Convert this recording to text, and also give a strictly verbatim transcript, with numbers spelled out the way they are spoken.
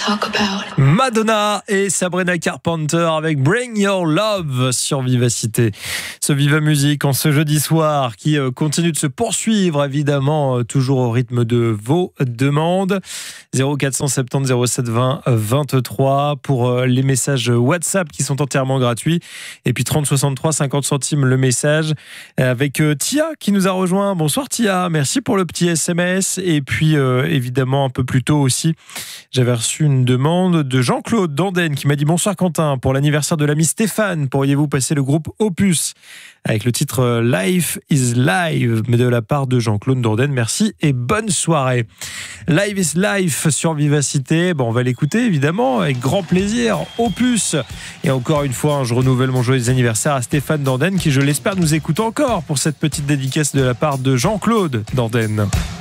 Madonna et Sabrina Carpenter avec Bring Your Love sur Vivacité. Ce Viva Musique en ce jeudi soir qui continue de se poursuivre, évidemment, toujours au rythme de vos demandes. zéro quatre cent soixante-dix zéro sept vingt vingt-trois pour les messages WhatsApp qui sont entièrement gratuits. Et puis trente soixante-trois cinquante centimes le message avec Tia qui nous a rejoint. Bonsoir Tia, merci pour le petit S M S. Et puis euh, évidemment un peu plus tôt aussi, j'avais reçu une demande de Jean-Claude d'Andenne qui m'a dit bonsoir Quentin, pour l'anniversaire de l'ami Stéphane, pourriez-vous passer le groupe Opus avec le titre Life is Live, mais de la part de Jean-Claude d'Andenne. Merci et bonne soirée. Live is Life sur Vivacité. Bon, on va l'écouter évidemment avec grand plaisir. Opus. Et encore une fois, je renouvelle mon joyeux anniversaire à Stéphane d'Andenne qui, je l'espère, nous écoute encore pour cette petite dédicace de la part de Jean-Claude d'Andenne.